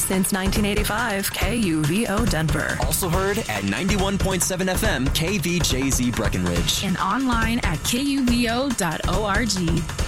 Since 1985, KUVO Denver. Also heard at 91.7 FM, KVJZ Breckenridge. And online at kuvo.org.